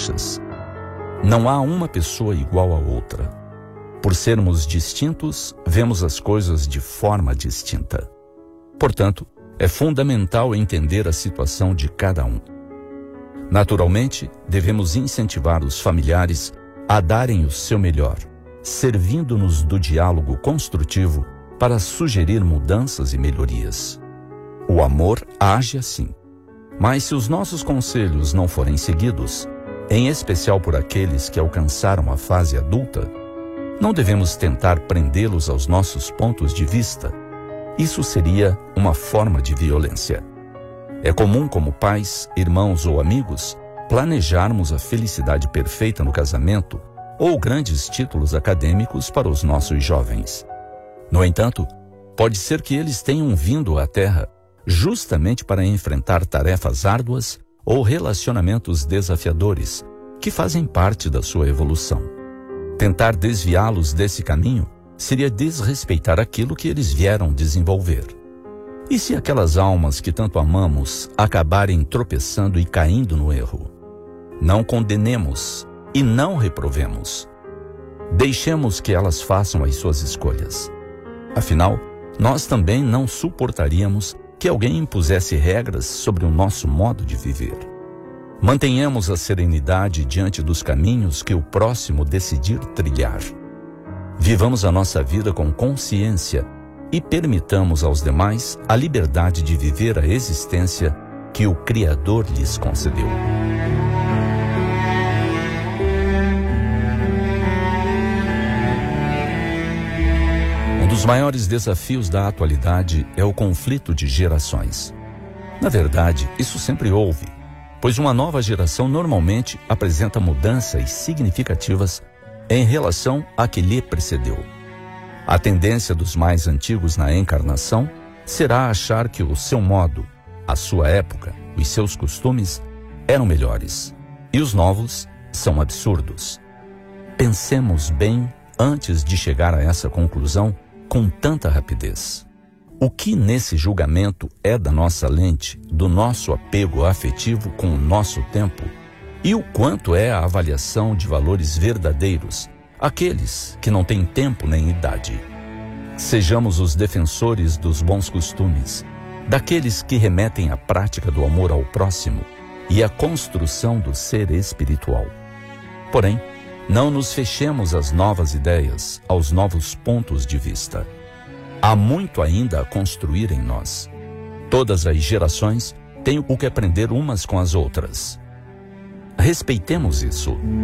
diferenças. Não há uma pessoa igual a outra. Por sermos distintos, vemos as coisas de forma distinta. Portanto, é fundamental entender a situação de cada um. Naturalmente, devemos incentivar os familiares a darem o seu melhor, servindo-nos do diálogo construtivo para sugerir mudanças e melhorias. O amor age assim. Mas se os nossos conselhos não forem seguidos, em especial por aqueles que alcançaram a fase adulta, não devemos tentar prendê-los aos nossos pontos de vista. Isso seria uma forma de violência. É comum, como pais, irmãos ou amigos, planejarmos a felicidade perfeita no casamento ou grandes títulos acadêmicos para os nossos jovens. No entanto, pode ser que eles tenham vindo à Terra justamente para enfrentar tarefas árduas ou relacionamentos desafiadores que fazem parte da sua evolução. Tentar desviá-los desse caminho seria desrespeitar aquilo que eles vieram desenvolver. E se aquelas almas que tanto amamos acabarem tropeçando e caindo no erro? Não condenemos e não reprovemos. Deixemos que elas façam as suas escolhas. Afinal, nós também não suportaríamos que alguém impusesse regras sobre o nosso modo de viver. Mantenhamos a serenidade diante dos caminhos que o próximo decidir trilhar. Vivamos a nossa vida com consciência e permitamos aos demais a liberdade de viver a existência que o Criador lhes concedeu. Um dos maiores desafios da atualidade é o conflito de gerações. Na verdade, isso sempre houve, pois uma nova geração normalmente apresenta mudanças significativas em relação à que lhe precedeu. A tendência dos mais antigos na encarnação será achar que o seu modo, a sua época, os seus costumes eram melhores, e os novos são absurdos. Pensemos bem antes de chegar a essa conclusão com tanta rapidez. O que nesse julgamento é da nossa lente, do nosso apego afetivo com o nosso tempo, e o quanto é a avaliação de valores verdadeiros, aqueles que não têm tempo nem idade. Sejamos os defensores dos bons costumes, daqueles que remetem à prática do amor ao próximo e à construção do ser espiritual. Porém, não nos fechemos às novas ideias, aos novos pontos de vista. Há muito ainda a construir em nós. Todas as gerações têm o que aprender umas com as outras. Respeitemos isso.